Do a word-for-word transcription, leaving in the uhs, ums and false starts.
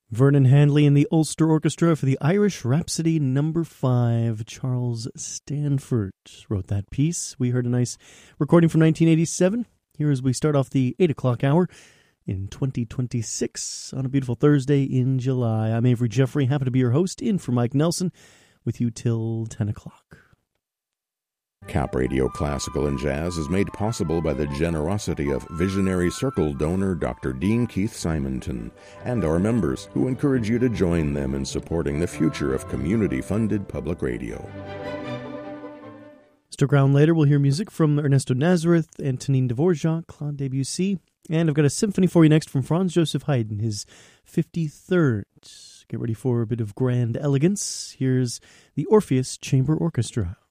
Vernon Handley and the Ulster Orchestra for the Irish Rhapsody number five. Charles Stanford wrote that piece. We heard a nice recording from nineteen eighty-seven. Here as we start off the eight o'clock hour in twenty twenty-six on a beautiful Thursday in July. I'm Avery Jeffrey, happy to be your host, in for Mike Nelson, with you till ten o'clock. Cap Radio Classical and Jazz is made possible by the generosity of Visionary Circle donor Doctor Dean Keith Simonton and our members, who encourage you to join them in supporting the future of community-funded public radio. Stick around later, we'll hear music from Ernesto Nazareth, Antonin Dvorak, Claude Debussy, and I've got a symphony for you next from Franz Joseph Haydn, his fifty-third. Get ready for a bit of grand elegance. Here's the Orpheus Chamber Orchestra.